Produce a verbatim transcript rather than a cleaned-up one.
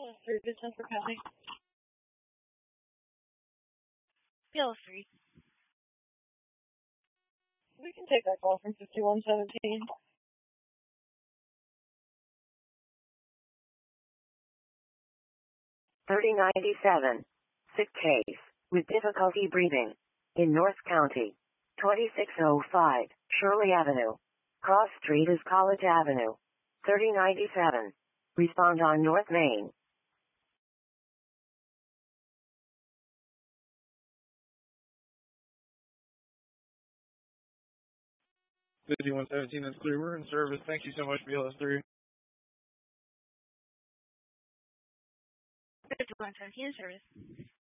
Bill three, this is for Kelly. Bill three. We can take that call from fifty-one seventeen. thirty ninety-seven. Sick case, with difficulty breathing. In North County. twenty-six oh five, Shirley Avenue. Cross Street is College Avenue. thirty ninety-seven. Respond on North Main. fifty-one seventeen is clear. We're in service. Thank you so much, B L S three. fifty-one seventeen in service.